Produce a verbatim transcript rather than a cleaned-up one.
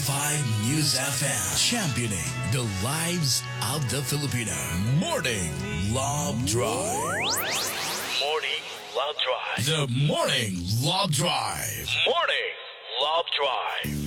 Five News F M, championing the lives of the Filipino. Morning Love Drive. Morning Love Drive. The Morning Love Drive. Morning Love Drive.